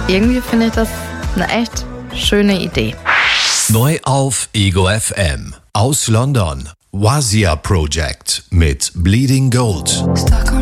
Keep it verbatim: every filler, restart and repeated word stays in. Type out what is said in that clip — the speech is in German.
irgendwie finde ich das eine echt schöne Idee. Neu auf Ego F M. Aus London. Wazia Project mit Bleeding Gold.